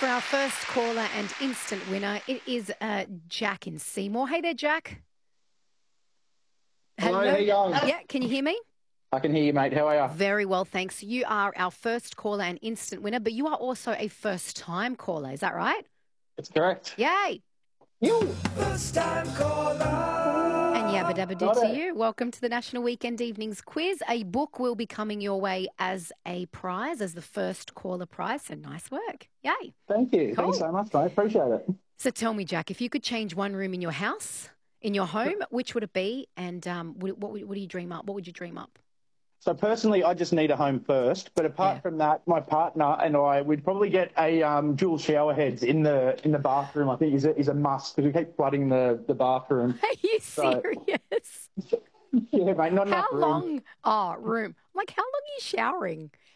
for our first caller and instant winner. It is Jack in Seymour. Hey there, Jack. Hello, how you going? Yeah, can you hear me? I can hear you, mate. How are you? Very well, thanks. You are our first caller and instant winner, but you are also a first-time caller. Is that right? That's correct. Yay! You. First time caller. And yabba dabba do Got to it. you. Welcome to the National Weekend Evenings Quiz. A book will be coming your way as a prize, as the first caller prize. So nice work. Yay. Thank you. Cool. Thanks so much, mate. Appreciate it. So tell me, Jack, if you could change one room in your house, in your home, which would it be? And what do you dream up? What would you dream up? So personally, I just need a home first. But apart from that, my partner and I would probably get a dual shower heads in the bathroom. I think is a must because we keep flooding the bathroom. Are you serious? Yeah, mate. Not enough How room. long? Oh, room. Like, how long are you showering?